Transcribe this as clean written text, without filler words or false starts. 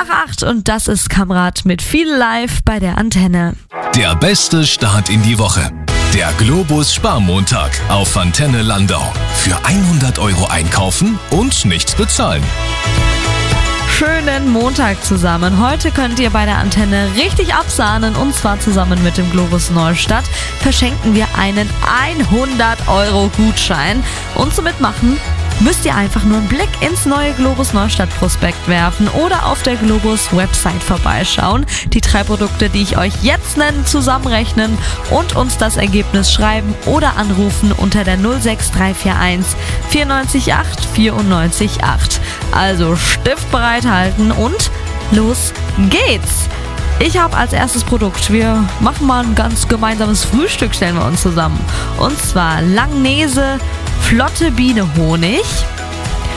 nach 8 und das ist Kamerad mit viel Live bei der Antenne. Der beste Start in die Woche. Der Globus Sparmontag auf Antenne Landau. Für 100 € einkaufen und nichts bezahlen. Schönen Montag zusammen. Heute könnt ihr bei der Antenne richtig absahnen und zwar zusammen mit dem Globus Neustadt verschenken wir einen 100 € Gutschein. Und zum Mitmachen müsst ihr einfach nur einen Blick ins neue Globus Neustadt Prospekt werfen oder auf der Globus Website vorbeischauen. Die 3 Produkte, die ich euch jetzt nenne, zusammenrechnen und uns das Ergebnis schreiben oder anrufen unter der 06341 94 8 94 8. Also Stift bereithalten und los geht's! Ich habe als erstes Produkt, wir machen mal ein ganz gemeinsames Frühstück, stellen wir uns zusammen. Und zwar Langnese Flotte Biene Honig,